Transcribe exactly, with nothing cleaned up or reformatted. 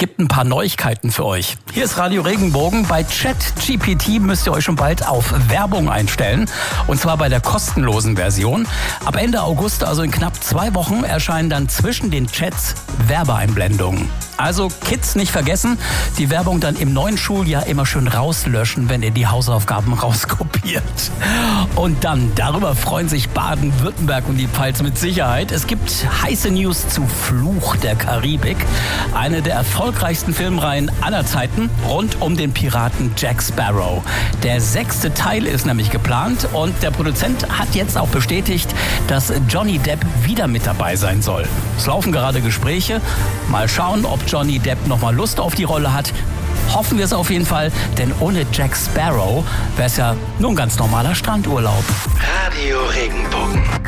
gibt ein paar Neuigkeiten für euch. Hier ist Radio Regenbogen. Bei ChatGPT müsst ihr euch schon bald auf Werbung einstellen. Und zwar bei der kostenlosen Version. Ab Ende August, also in knapp zwei Wochen, erscheinen dann zwischen den Chats Werbeeinblendungen. Also Kids nicht vergessen, die Werbung dann im neuen Schuljahr immer schön rauslöschen, wenn ihr die Hausaufgaben rauskopiert. Und dann, darüber freuen sich Baden-Württemberg und die Pfalz mit Sicherheit. Es gibt heiße News zu Fluch der Karibik. Eine der erfolgreichsten Filmreihen aller Zeiten rund um den Piraten Jack Sparrow. Der sechste Teil ist nämlich geplant und der Produzent hat jetzt auch bestätigt, dass Johnny Depp wieder mit dabei sein soll. Es laufen gerade Gespräche. Mal schauen, ob Johnny Depp nochmal Lust auf die Rolle hat. Hoffen wir es auf jeden Fall, denn ohne Jack Sparrow wäre es ja nur ein ganz normaler Strandurlaub. Radio Regenbogen.